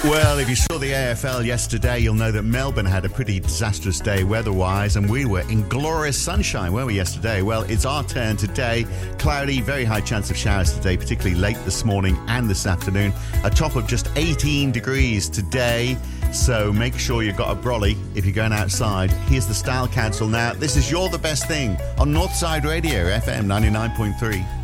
Well, if you saw the AFL yesterday, you'll know that Melbourne had a pretty disastrous day weather-wise, and we were in glorious sunshine, weren't we, yesterday? Well, it's our turn today. Cloudy, very high chance of showers today, particularly late this morning and this afternoon. A top of just 18 degrees today, so make sure you've got a brolly if you're going outside. Here's the Style Council now. This is You're the Best Thing on Northside Radio, FM 99.3.